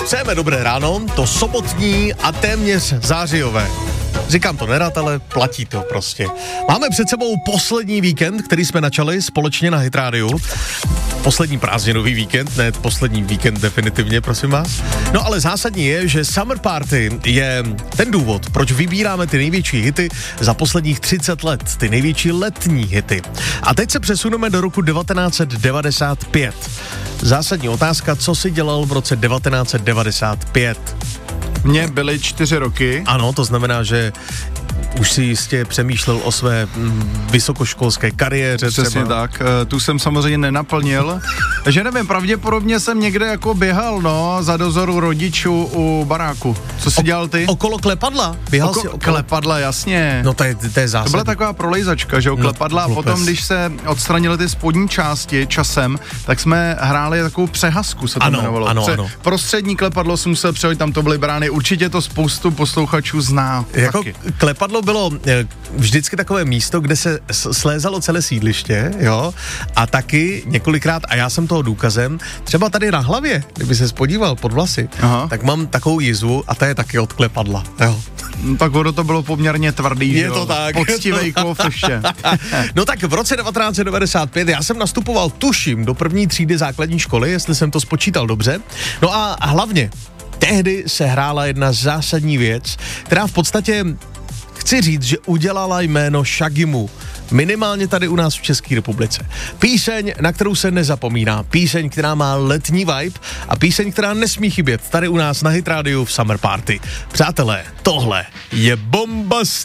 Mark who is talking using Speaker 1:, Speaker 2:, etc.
Speaker 1: Přejeme dobré ráno, to sobotní a téměř zářijové. Říkám to nerad, ale platí to prostě. Máme před sebou poslední víkend, který jsme načali společně na Hit Radio. Poslední prázdninový víkend, ne poslední víkend definitivně, prosím vás. No ale zásadní je, že Summer Party je ten důvod, proč vybíráme ty největší hity za posledních 30 let, ty největší letní hity. A teď se přesuneme do roku 1995. Zásadní otázka, co si dělal v roce 1995?
Speaker 2: Mně byly 4 roky.
Speaker 1: Ano, to znamená, že už si jistě přemýšlel o své vysokoškolské kariéře.
Speaker 2: Přesně
Speaker 1: třeba.
Speaker 2: tak, tu jsem samozřejmě nenaplnil. Takže nevím, pravděpodobně jsem někde jako běhal, za dozoru rodičů u baráku. Co jsi dělal ty?
Speaker 1: Okolo klepadla? Běhal jsi okolo
Speaker 2: klepadla, jasně.
Speaker 1: No to je zásadní.
Speaker 2: To byla taková prolejzačka, že klepadla a potom, když se odstranily ty spodní části časem, tak jsme hráli takovou přehazku, se to jmenovalo.
Speaker 1: Ano.
Speaker 2: Prostřední klepadlo jsem musel přejít, tam to byly brány, určitě to spoustu posluchačů zná.
Speaker 1: Jako
Speaker 2: taky.
Speaker 1: klepadlo bylo vždycky takové místo, kde se slézalo celé sídliště, jo, a taky několikrát, a já jsem toho důkazem, třeba tady na hlavě, kdyby se podíval pod vlasy, tak mám takovou jizvu a ta je taky od klepadla, jo.
Speaker 2: Tak ono to bylo poměrně tvrdý,
Speaker 1: je to tak.
Speaker 2: Poctivej kov ještě.
Speaker 1: No tak v roce 1995 já jsem nastupoval, tuším, do první třídy základní školy, jestli jsem to spočítal dobře. No a hlavně, tehdy se hrála jedna zásadní věc, která v podstatě, chci říct, že udělala jméno Shaggymu. Minimálně tady u nás v České republice. Píseň, na kterou se nezapomíná. Píseň, která má letní vibe a píseň, která nesmí chybět tady u nás na Hit Radio v Summer Party. Přátelé, tohle je bombastic.